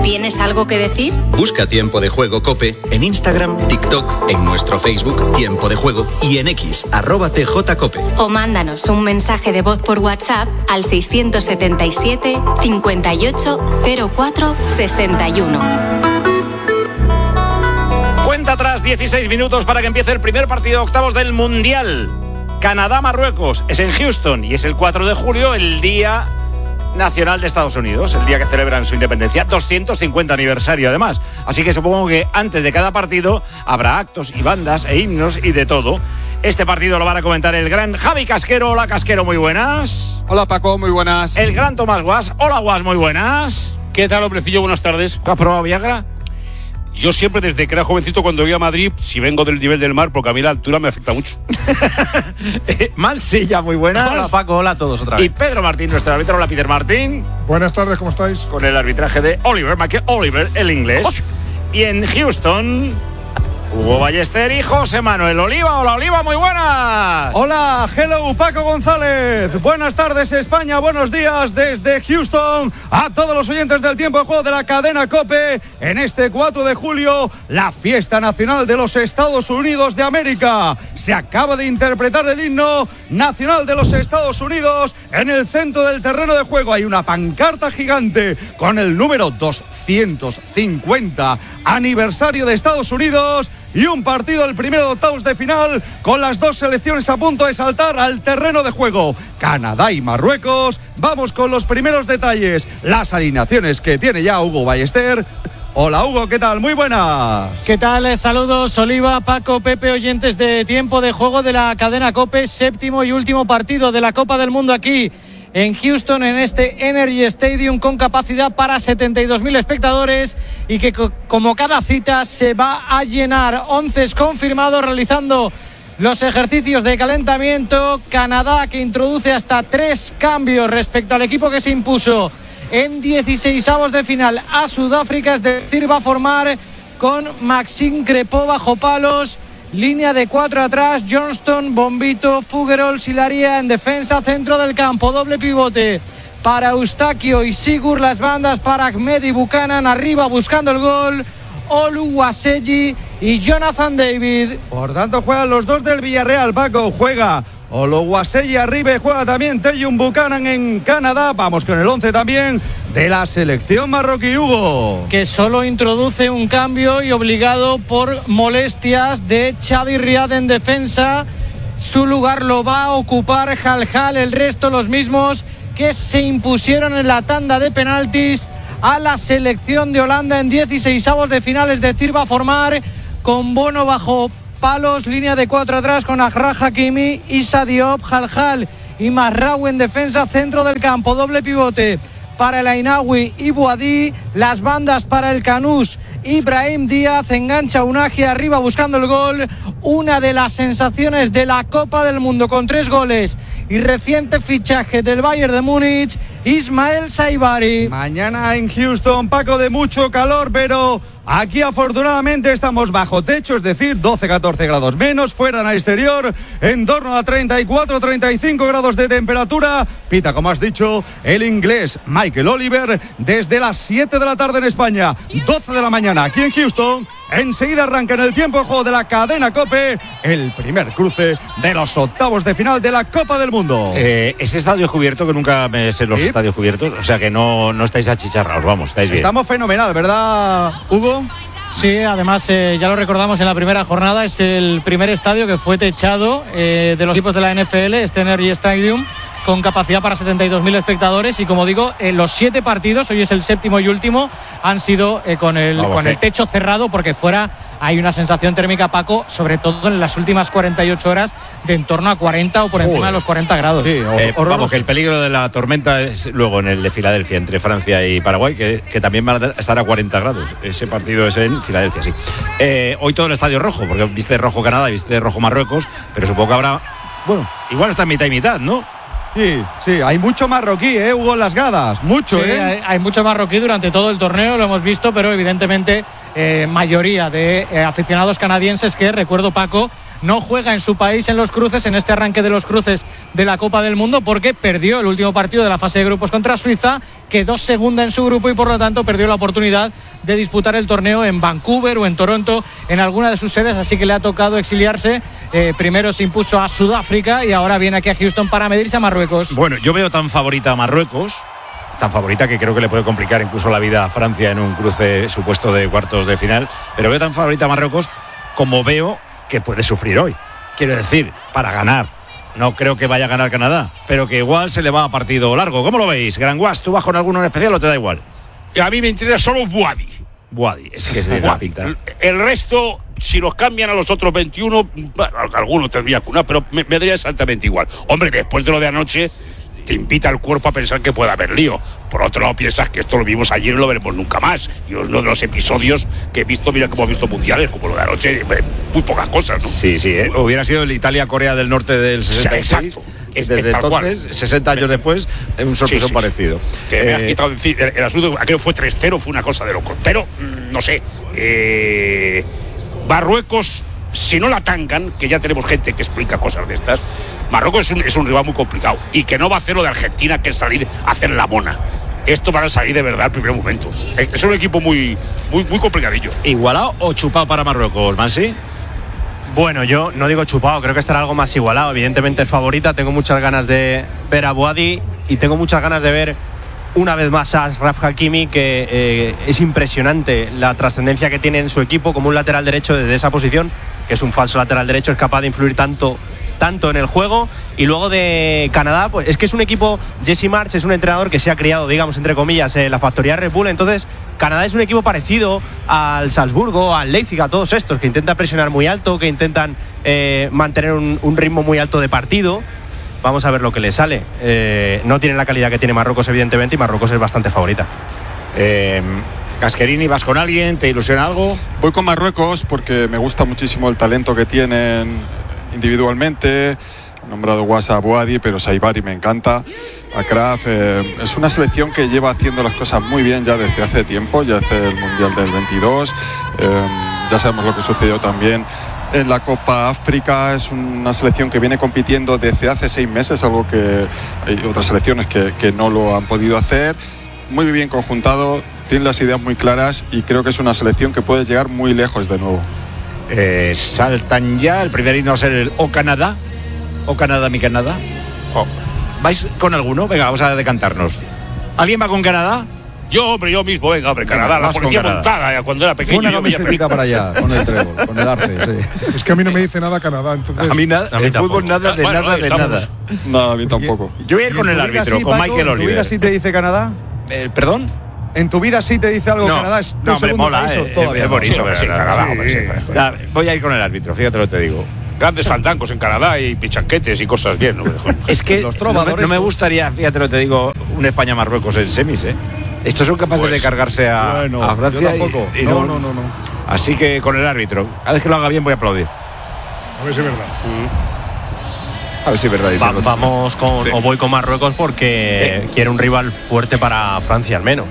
¿Tienes algo que decir? Busca Tiempo de Juego COPE en Instagram, TikTok, en nuestro Facebook Tiempo de Juego y en X, @TJCOPE. O mándanos un mensaje de voz por WhatsApp al 677 58 04 61. Cuenta atrás 16 minutos para que empiece el primer partido de octavos del Mundial. Canadá-Marruecos es en Houston y es el 4 de julio, el Día Nacional de Estados Unidos, el día que celebran su independencia, 250 aniversario además. Así que supongo que antes de cada partido habrá actos y bandas e himnos y de todo. Este partido lo van a comentar el gran Javi Casquero. Hola Casquero, muy buenas. Hola Paco, muy buenas. El gran Tomás Guas. Hola Guas, muy buenas. ¿Qué tal, hombrecillo? Buenas tardes. ¿Has probado Viagra? Yo siempre, desde que era jovencito, cuando voy a Madrid, si vengo del nivel del mar, porque a mí la altura me afecta mucho. Mansilla, muy buenas. Hola Paco, hola a todos otra vez. Y Pedro Martín, nuestro árbitro. Hola Peter Martín. Buenas tardes, ¿cómo estáis? Con el arbitraje de Oliver, el inglés. Y en Houston, Hugo Ballester y José Manuel Oliva. Hola Oliva, muy buenas. Hola, hello Paco González. Buenas tardes España, buenos días desde Houston a todos los oyentes del Tiempo de Juego de la cadena COPE. En este 4 de julio, la fiesta nacional de los Estados Unidos de América. Se acaba de interpretar el himno nacional de los Estados Unidos. En el centro del terreno de juego hay una pancarta gigante con el número 250 aniversario de Estados Unidos. Y un partido, el primero de octavos de final, con las dos selecciones a punto de saltar al terreno de juego. Canadá y Marruecos. Vamos con los primeros detalles. Las alineaciones que tiene ya Hugo Ballester. Hola Hugo, ¿qué tal? Muy buenas. ¿Qué tal? Saludos Oliva, Paco, Pepe, oyentes de Tiempo de Juego de la cadena COPE. Séptimo y último partido de la Copa del Mundo aquí en Houston, en este Energy Stadium, con capacidad para 72.000 espectadores y que como cada cita se va a llenar. 11 confirmados realizando los ejercicios de calentamiento. Canadá, que introduce hasta 3 cambios respecto al equipo que se impuso en 16avos de final a Sudáfrica, es decir, va a formar con Maxime Crepeau bajo palos. Línea de 4 atrás, Johnston, Bombito, Figueroa, Silaria en defensa, centro del campo, doble pivote para Eustaquio y Sigur, las bandas para Ahmed y Buchanan, arriba buscando el gol, Oluwaseyi y Jonathan David. Por tanto juegan los dos del Villarreal, Paco, juega Oluwaseyi arriba y juega también Tejun Buchanan en Canadá. Vamos con el 11 también de la selección marroquí, Hugo. Que solo introduce un cambio y obligado por molestias de Chadi Riad en defensa. Su lugar lo va a ocupar Haljal, el resto los mismos que se impusieron en la tanda de penaltis a la selección de Holanda en 16avos de final, es decir, va a formar con Bono bajo palos, línea de 4 atrás con Achraf Hakimi, Issa Diop, Haljal y Mazraoui en defensa, centro del campo, doble pivote para el Ainaoui y Boadí, las bandas para el Canús, Ibrahim Díaz, engancha Unagi arriba buscando el gol, una de las sensaciones de la Copa del Mundo con 3 goles y reciente fichaje del Bayern de Múnich, Ismael Saibari. Mañana en Houston, Paco, de mucho calor, pero aquí afortunadamente estamos bajo techo, es decir, 12-14 grados menos, fuera en el exterior, en torno a 34-35 grados de temperatura. Pita, como has dicho, el inglés Michael Oliver desde las 7 de la tarde en España, 12 de la mañana aquí en Houston. Enseguida arranca en el tiempo de juego de la cadena COPE el primer cruce de los octavos de final de la Copa del Mundo. Ese estadio cubierto, que nunca me sé los estadios cubiertos, o sea que no estáis achicharrados, vamos, estáis bien. Estamos fenomenal, ¿verdad, Hugo? Sí, además ya lo recordamos en la primera jornada, es el primer estadio que fue techado de los equipos de la NFL, este Energy Stadium, con capacidad para 72.000 espectadores y como digo, los 7 partidos, hoy es el séptimo y último, han sido con el techo cerrado, porque fuera hay una sensación térmica, Paco, sobre todo en las últimas 48 horas, de en torno a 40 o por encima de los 40 grados. Sí, vamos, que el peligro de la tormenta es luego en el de Filadelfia, entre Francia y Paraguay, que también van a estar a 40 grados. Ese partido es en Filadelfia, sí. Hoy todo el estadio rojo, porque viste de rojo Canadá y viste de rojo Marruecos, pero supongo que habrá, bueno, igual está mitad y mitad, ¿no? Sí, hay mucho marroquí, Hugo, en las gradas, mucho, sí, hay mucho marroquí durante todo el torneo, lo hemos visto, pero evidentemente mayoría de aficionados canadienses que, recuerdo, Paco, no juega en su país en los cruces, en este arranque de los cruces de la Copa del Mundo, porque perdió el último partido de la fase de grupos contra Suiza, quedó segunda en su grupo y por lo tanto perdió la oportunidad de disputar el torneo en Vancouver o en Toronto, en alguna de sus sedes, así que le ha tocado exiliarse. Primero se impuso a Sudáfrica y ahora viene aquí a Houston para medirse a Marruecos. Bueno, yo veo tan favorita a Marruecos, tan favorita que creo que le puede complicar incluso la vida a Francia en un cruce supuesto de cuartos de final, pero veo tan favorita a Marruecos como veo que puede sufrir hoy. Quiero decir, para ganar. No creo que vaya a ganar Canadá, pero que igual se le va a partido largo. ¿Cómo lo veis? Gran Guas, ¿tú vas con alguno en especial o te da igual? A mí me interesa solo Boadi. Es que es de la pinta. El resto, si los cambian a los otros 21, algunos tendría que una, pero me daría exactamente igual. Hombre, después de lo de anoche, te invita el cuerpo a pensar que puede haber lío. Por otro lado, piensas que esto lo vimos ayer y no lo veremos nunca más. Y uno de los episodios que he visto, mira que hemos visto mundiales, como lo de anoche, muy pocas cosas, ¿no? Sí, hubiera sido el Italia-Corea del Norte del 66. Exacto. Desde entonces, 60 años después, un sorpresón parecido. Que me has quitado decir, el asunto, aquello fue 3-0, fue una cosa de locos. Pero, no sé, Marruecos, si no la tangan, que ya tenemos gente que explica cosas de estas, Marruecos es un rival muy complicado y que no va a hacer lo de Argentina, que es salir a hacer la mona. Esto van a salir de verdad al primer momento. Es un equipo muy complicadillo. ¿Igualado o chupado para Marruecos, Mansi? Bueno, yo no digo chupado, creo que estará algo más igualado. Evidentemente es favorita, tengo muchas ganas de ver a Boadi y tengo muchas ganas de ver una vez más a Achraf Hakimi, que es impresionante la trascendencia que tiene en su equipo como un lateral derecho desde esa posición, que es un falso lateral derecho, es capaz de influir tanto en el juego. Y luego de Canadá, pues es que es un equipo, Jesse Marsch es un entrenador que se ha criado, digamos, entre comillas, en la factoría Red Bull. Entonces Canadá es un equipo parecido al Salzburgo, al Leipzig, a todos estos, que intenta presionar muy alto, que intentan mantener un ritmo muy alto de partido. Vamos a ver lo que le sale. No tiene la calidad que tiene Marruecos, evidentemente, y Marruecos es bastante favorita. Casquerini, ¿vas con alguien? ¿Te ilusiona algo? Voy con Marruecos porque me gusta muchísimo el talento que tienen individualmente. He nombrado Guasa, Boadi, pero Saibari me encanta. Achraf, es una selección que lleva haciendo las cosas muy bien ya desde hace tiempo, ya desde el Mundial del 22. Ya sabemos lo que sucedió también en la Copa África. Es una selección que viene compitiendo desde hace 6 meses, algo que hay otras selecciones que no lo han podido hacer. Muy bien conjuntado, tiene las ideas muy claras y creo que es una selección que puede llegar muy lejos de nuevo. Saltan ya, el primer himno va a ser el O Canadá. O Canadá, mi Canadá. ¿Vais con alguno? Venga, vamos a decantarnos. ¿Alguien va con Canadá? Yo mismo, venga, hombre, Canadá, la policía montada, cuando era pequeño. Una camiseta para allá, con el trébol, con el arce, sí. Es que a mí no me dice nada Canadá, entonces. A mí nada, el fútbol nada, de bueno, nada, de nada. No, a mí tampoco. Yo voy a ir con el árbitro, con Michael Oliver. ¿En tu vida sí te dice Canadá? ¿Perdón? ¿En tu vida sí te dice algo Canadá? No, hombre, mola, todavía es bonito, pero sí, Canadá, hombre, voy a ir con el árbitro, fíjate lo que te digo. Grandes fandancos en Canadá y pichanquetes y cosas bien, ¿no? Es que no me gustaría, fíjate lo que te digo, un España-Marruecos en semis, ¿eh? Estos son capaces de cargarse a Francia. Yo tampoco. Y no. Así que con el árbitro, a ver que lo haga bien voy a aplaudir. A ver si es verdad. A ver si es verdad. Vamos con, o voy con Marruecos porque quiere un rival fuerte para Francia al menos.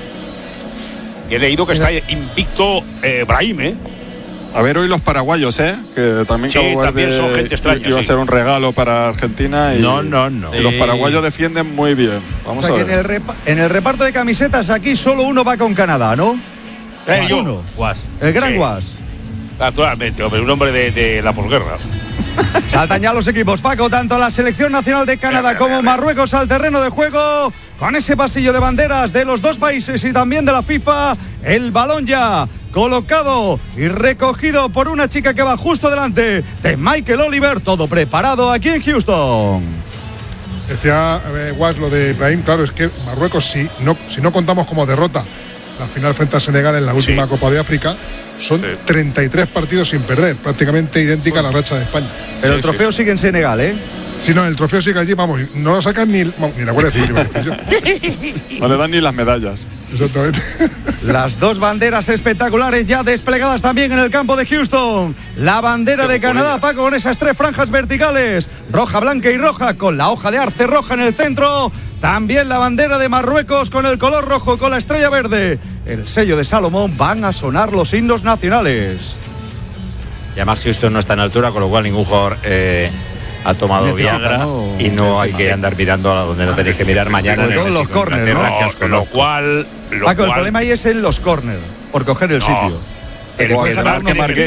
He leído que está invicto Brahim, ¿eh? A ver hoy los paraguayos, que también, sí, también son gente extraña. Iba a ser un regalo para Argentina y no. Y los paraguayos defienden muy bien. Vamos a ver. En el reparto de camisetas aquí solo uno va con Canadá, ¿no? Uno. Guas. El gran Guas. Naturalmente, hombre, un hombre de la posguerra. Saltan ya los equipos, Paco, tanto la selección nacional de Canadá como Marruecos al terreno de juego, con ese pasillo de banderas de los dos países y también de la FIFA. El balón ya colocado y recogido por una chica que va justo delante de Michael Oliver, todo preparado aquí en Houston. Decía Guas lo de Ibrahim, claro, es que Marruecos si no contamos como derrota la final frente a Senegal en la última Copa de África, son 33 partidos sin perder, prácticamente idéntica a la racha de España. Pero el trofeo sigue en Senegal, ¿eh? Sí, no, el trofeo sigue allí, vamos, no lo sacan ni la Guardia Civil, iba a decir yo. No le dan ni las medallas. Exactamente. Las dos banderas espectaculares ya desplegadas también en el campo de Houston. La bandera de Canadá, Paco, con esas 3 franjas verticales, roja, blanca y roja, con la hoja de arce roja en el centro. También la bandera de Marruecos con el color rojo, con la estrella verde, el sello de Salomón. Van a sonar los himnos nacionales. Y además Houston no está en altura, con lo cual ningún jugador ha tomado Viagra, ¿no? Y no hay que andar mirando a donde no tenéis que mirar mañana. Sobre todo en los corners, ¿no? Lo cual, Paco, el problema ahí es en los corners, por coger el sitio. El VAR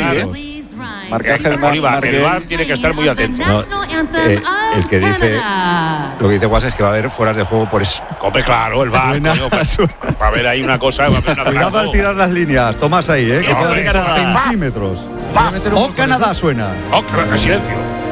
tiene que estar muy atento. El que dice, lo que dice Guas es que va a haber fueras de juego por eso. Hombre, claro, el VAR. Va a haber ahí una cosa. Cuidado al tirar las líneas, Tomás ahí, que puede haber centímetros. O Canadá suena. Silencio.